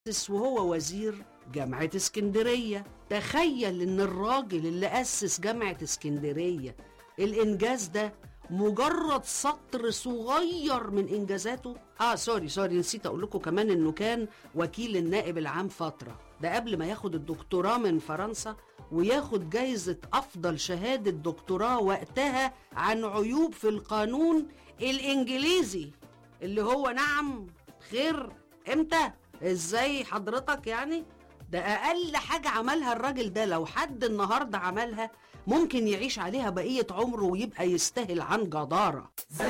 وهو وزير جامعة اسكندرية. تخيل ان الراجل اللي أسس جامعة اسكندرية الإنجاز ده مجرد سطر صغير من إنجازاته. سوري نسيت أقول لكم كمان إنه كان وكيل النائب العام فترة، ده قبل ما ياخد الدكتوراه من فرنسا وياخد جايزة أفضل شهادة دكتوراه وقتها عن عيوب في القانون الإنجليزي، اللي هو نعم خير امتى ازاي حضرتك يعني. ده أقل حاجة عملها الراجل ده، لو حد النهاردة عملها ممكن يعيش عليها بقية عمره ويبقى يستاهل عن جدارة.